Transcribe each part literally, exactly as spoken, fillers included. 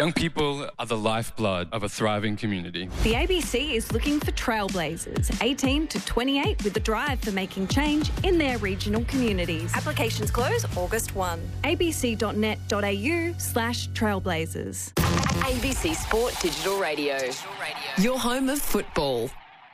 Young people are the lifeblood of a thriving community. The A B C is looking for trailblazers, eighteen to twenty-eight, with the drive for making change in their regional communities. Applications close August first. abc.net.au slash trailblazers. A B C Sport Digital Radio. Your home of football.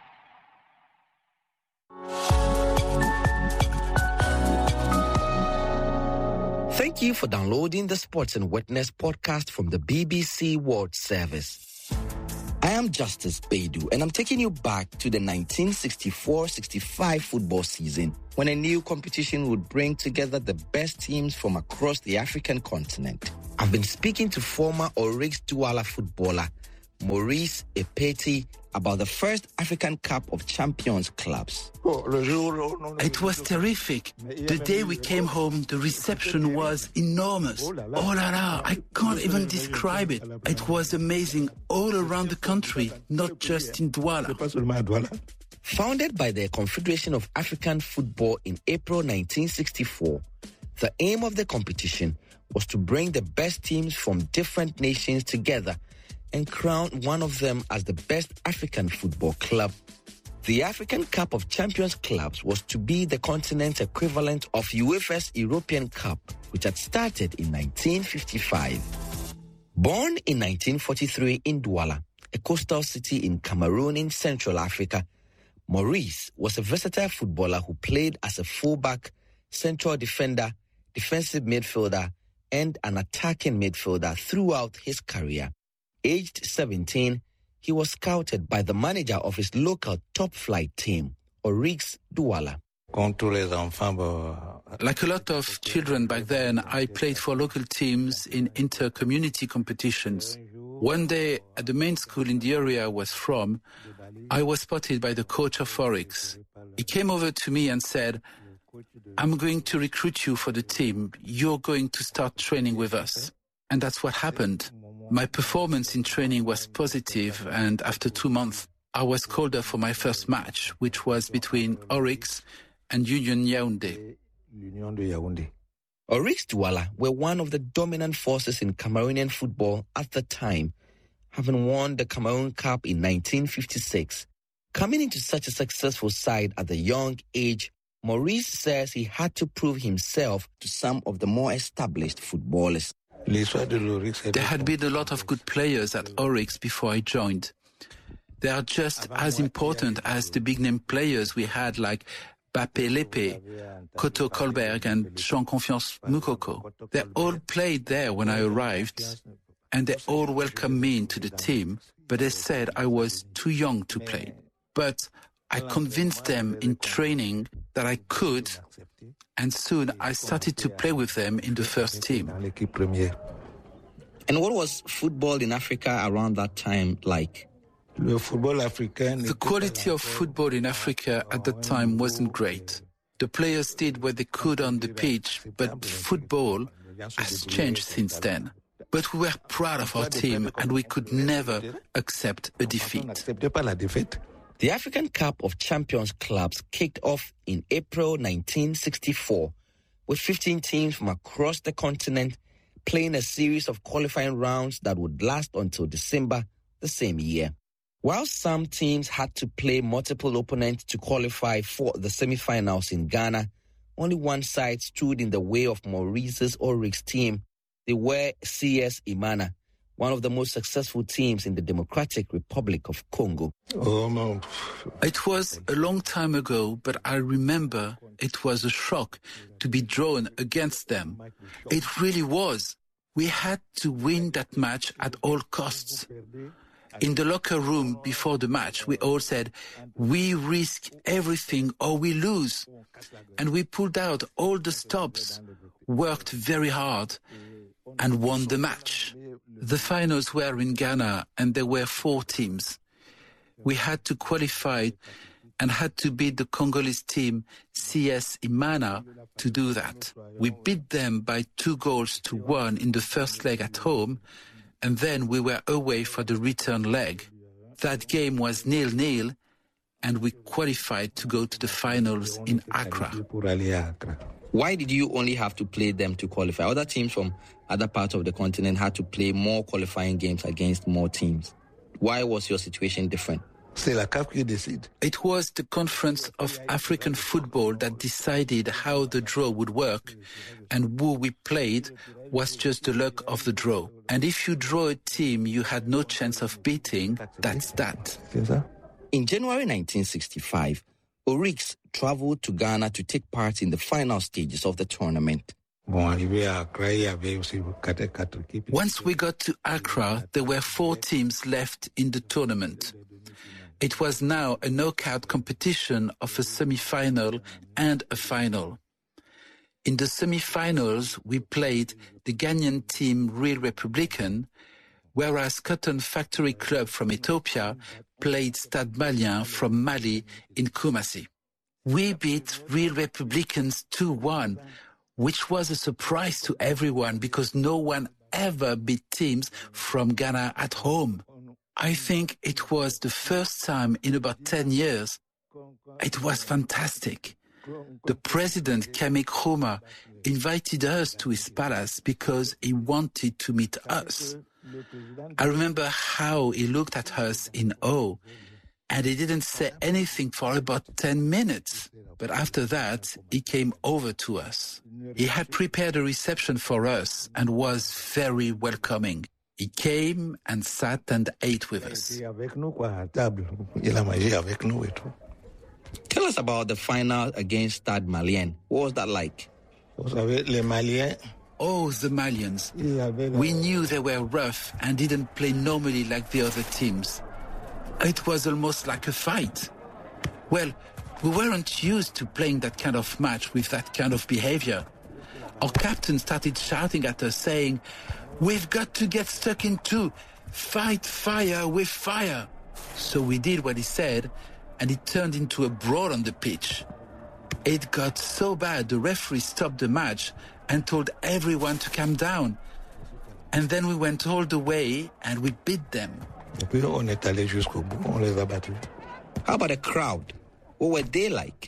Thank you for downloading the Sports and Witness podcast from the B B C World Service. I am Justice Beidou, and I'm taking you back to the nineteen sixty-four sixty-five football season, when a new competition would bring together the best teams from across the African continent. I've been speaking to former Oryx Douala footballer Maurice Epeti about the first African Cup of Champions clubs. It was terrific. The day we came home, the reception was enormous. Oh la la, I can't even describe it. It was amazing all around the country, not just in Douala. Founded by the Confederation of African Football in April nineteen sixty-four, the aim of the competition was to bring the best teams from different nations together and crown one of them as the best African football club. The African Cup of Champions Clubs was to be the continent's equivalent of UEFA's European Cup, which had started in nineteen fifty-five. Born in nineteen forty-three in Douala, a coastal city in Cameroon in Central Africa, Maurice was a versatile footballer who played as a fullback, central defender, defensive midfielder, and an attacking midfielder throughout his career. Aged seventeen, he was scouted by the manager of his local top-flight team, Oryx Douala. Like a lot of children back then, I played for local teams in inter-community competitions. One day, at the main school in the area I was from, I was spotted by the coach of Oryx. He came over to me and said, "I'm going to recruit you for the team. You're going to start training with us." And that's what happened. My performance in training was positive, and after two months, I was called up for my first match, which was between Oryx and Union Yaoundé. Oryx Douala were one of the dominant forces in Cameroonian football at the time, having won the Cameroon Cup in nineteen fifty-six. Coming into such a successful side at a young age, Maurice says he had to prove himself to some of the more established footballers. There had been a lot of good players at Oryx before I joined. They are just as important as the big-name players we had like Bapé Lepe, Koto Kolberg and Jean Confiance Moukoko. They all played there when I arrived, and they all welcomed me into the team, but they said I was too young to play. But I convinced them in training that I could, and soon I started to play with them in the first team. And what was football in Africa around that time like? The quality of football in Africa at that time wasn't great. The players did what they could on the pitch, but football has changed since then. But we were proud of our team, and we could never accept a defeat. The African Cup of Champions clubs kicked off in April nineteen sixty-four, with fifteen teams from across the continent playing a series of qualifying rounds that would last until December the same year. While some teams had to play multiple opponents to qualify for the semi-finals in Ghana, only one side stood in the way of Maurice's Oryx team. They were C S Imana, one of the most successful teams in the Democratic Republic of Congo. Oh, no. It was a long time ago, but I remember it was a shock to be drawn against them. It really was. We had to win that match at all costs. In the locker room before the match, we all said, we risk everything or we lose. And we pulled out all the stops, worked very hard, and won the match. The finals were in Ghana, and there were four teams. We had to qualify and had to beat the Congolese team C S Imana to do that. We beat them by two goals to one in the first leg at home, and then we were away for the return leg. That game was nil-nil, and we qualified to go to the finals in Accra. Why did you only have to play them to qualify? Other teams from other parts of the continent had to play more qualifying games against more teams. Why was your situation different? It was the Conference of African Football that decided how the draw would work, and who we played was just the luck of the draw. And if you draw a team you had no chance of beating, that's that. In January nineteen sixty-five, Oryx traveled to Ghana to take part in the final stages of the tournament. Once we got to Accra, there were four teams left in the tournament. It was now a knockout competition of a semi-final and a final. In the semi-finals, we played the Ghanaian team Real Republican, whereas Cotton Factory Club from Ethiopia played Stade Malien from Mali in Kumasi. We beat Real Republicans two one, which was a surprise to everyone because no one ever beat teams from Ghana at home. I think it was the first time in about ten years. It was fantastic. The president, Kwame Nkrumah, invited us to his palace because he wanted to meet us. I remember how he looked at us in awe, and he didn't say anything for about ten minutes. But after that, he came over to us. He had prepared a reception for us and was very welcoming. He came and sat and ate with us. Tell us about the final against Stade Malien. What was that like? Oh, the Malians. We knew they were rough and didn't play normally like the other teams. It was almost like a fight. Well, we weren't used to playing that kind of match with that kind of behavior. Our captain started shouting at us saying, "We've got to get stuck in two. Fight fire with fire." So we did what he said, and it turned into a brawl on the pitch. It got so bad the referee stopped the match and told everyone to calm down. And then we went all the way and we beat them. How about the crowd? What were they like?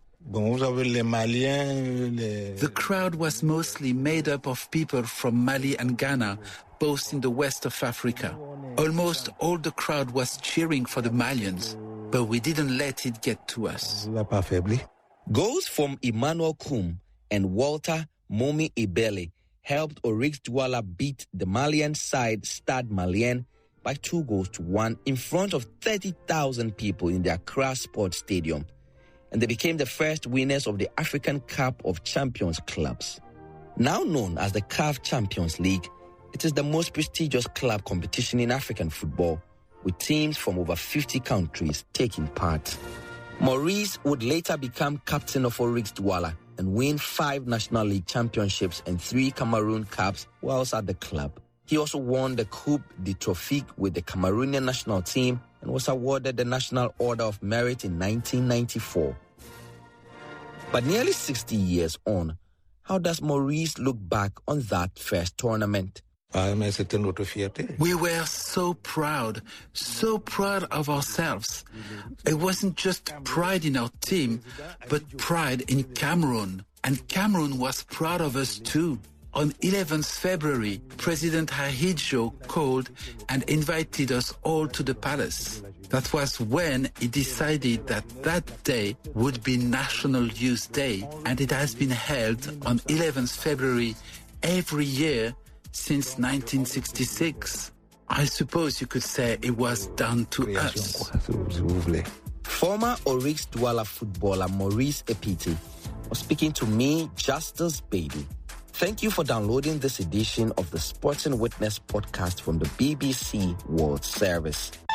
The crowd was mostly made up of people from Mali and Ghana, both in the west of Africa. Almost all the crowd was cheering for the Malians, but we didn't let it get to us. Goals from Emmanuel Koum and Walter Momi Ibele helped Oryx Douala beat the Malian side Stade Malien by two goals to one in front of thirty thousand people in the Accra Sports Stadium. And they became the first winners of the African Cup of Champions clubs. Now known as the C A F Champions League, it is the most prestigious club competition in African football, with teams from over fifty countries taking part. Maurice would later become captain of Oryx Douala and win five National League championships and three Cameroon Cups whilst at the club. He also won the Coupe de Trophée with the Cameroonian national team and was awarded the National Order of Merit in nineteen ninety-four. But nearly sixty years on, how does Maurice look back on that first tournament? We were so proud, so proud of ourselves. It wasn't just pride in our team, but pride in Cameroon. And Cameroon was proud of us too. On eleventh February, President Ahidjo called and invited us all to the palace. That was when he decided that that day would be National Youth Day, and it has been held on eleventh February every year since nineteen sixty-six. I suppose you could say it was down to us. Former Oryx Douala footballer Maurice Epiti was speaking to me, Justice Baby. Thank you for downloading this edition of the Sporting Witness podcast from the B B C World Service.